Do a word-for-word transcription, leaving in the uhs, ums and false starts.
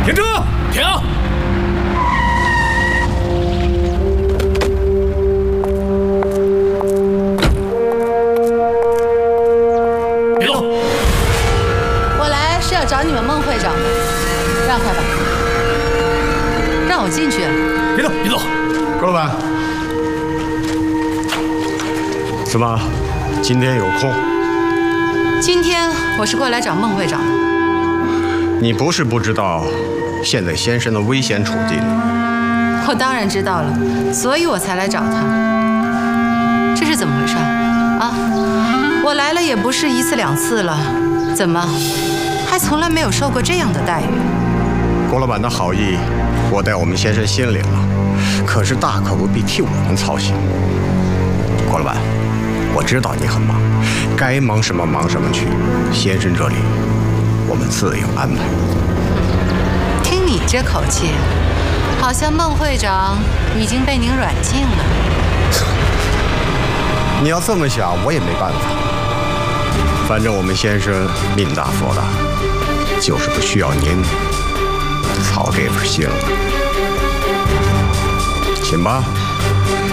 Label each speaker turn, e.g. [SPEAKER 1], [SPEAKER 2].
[SPEAKER 1] 停车！停！别动！
[SPEAKER 2] 我来是要找你们孟会长的，让开吧，让我进去。
[SPEAKER 1] 别动！别动！
[SPEAKER 3] 郭老板，怎么今天有空？
[SPEAKER 2] 今天我是过来找孟会长的。
[SPEAKER 3] 你不是不知道现在先生的危险处境。
[SPEAKER 2] 我当然知道了，所以我才来找他。这是怎么回事啊？我来了也不是一次两次了，怎么还从来没有受过这样的待遇？
[SPEAKER 3] 郭老板的好意，我在我们先生心领了，可是大可不必替我们操心。郭老板，我知道你很忙，该忙什么忙什么去，先生这里我们自有安排。
[SPEAKER 2] 听你这口气，好像孟会长已经被您软禁了。
[SPEAKER 3] 你要这么想，我也没办法。反正我们先生命大佛大，就是不需要您操这份心了。行吧。